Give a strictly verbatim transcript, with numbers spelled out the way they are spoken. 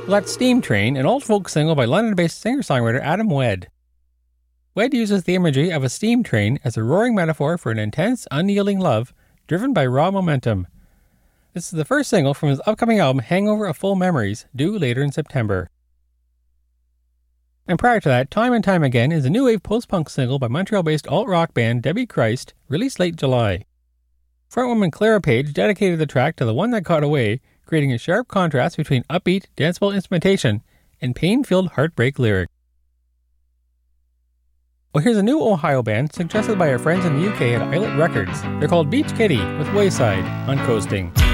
Well, that's Steam Train, an old folk single by London-based singer-songwriter Adam Wedd. Wedd uses the imagery of a steam train as a roaring metaphor for an intense, unyielding love driven by raw momentum. This is the first single from his upcoming album Hangover of Full Memories, due later in September. And prior to that, Time and Time Again is a new wave post-punk single by Montreal-based alt-rock band Debbie Christ, released late July. Frontwoman Clara Page dedicated the track to the one that got away, creating a sharp contrast between upbeat, danceable instrumentation and pain-filled heartbreak lyrics. Well, here's a new Ohio band suggested by our friends in the U K at Islet Records. They're called Beach Kitty with Wayside on Coasting.